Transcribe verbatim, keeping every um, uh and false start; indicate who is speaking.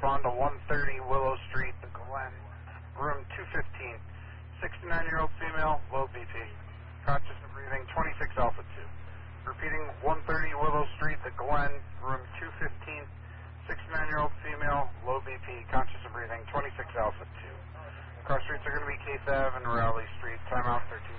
Speaker 1: respond to one thirty Willow Street, The Glen, room two fifteen. sixty-nine-year-old female, low B P. Conscious and breathing, twenty-six Alpha two. Repeating, one thirty Willow Street, The Glen, room two fifteen. sixty-nine-year-old female, low B P, conscious and breathing, twenty-six Alpha two. Cross streets are going to be Case Ave and Raleigh Street. Timeout thirteen.